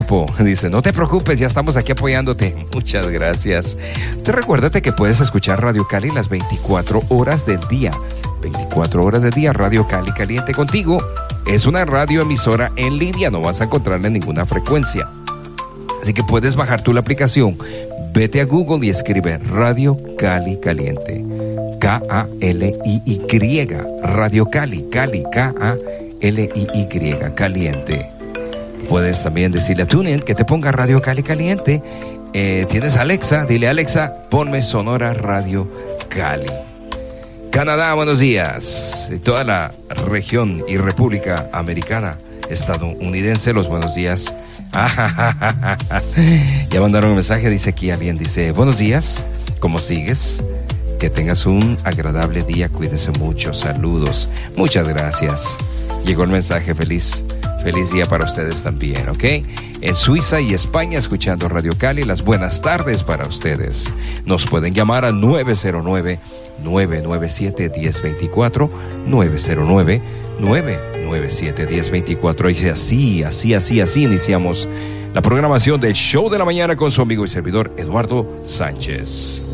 tiempo. Dice, no te preocupes, ya estamos aquí apoyándote. Muchas gracias. Recuérdate que puedes escuchar Radio Cali las 24 horas del día. 24 horas del día, Radio Cali Caliente Contigo. Es una radioemisora en línea, no vas a encontrarla en ninguna frecuencia. Así que puedes bajar tú la aplicación. Vete a Google y escribe Radio Cali Caliente. K-A-L-I-Y. Radio Cali, Cali, K-A-L-I-Y, Caliente. Puedes también decirle a TuneIn que te ponga Radio Cali Caliente. Tienes Alexa, dile Alexa, ponme Sonora Radio Cali. Canadá, buenos días. Toda la región y República Americana estadounidense, los buenos días. Ya mandaron un mensaje, dice aquí alguien, dice, buenos días, ¿cómo sigues? Que tengas un agradable día, cuídese mucho, saludos, muchas gracias. Llegó el mensaje, feliz día para ustedes también, ¿ok? En Suiza y España, escuchando Radio Cali, las buenas tardes para ustedes. Nos pueden llamar a 909-997-1024, 909-997-1024. Y así iniciamos la programación del Show de la Mañana con su amigo y servidor Eduardo Sánchez.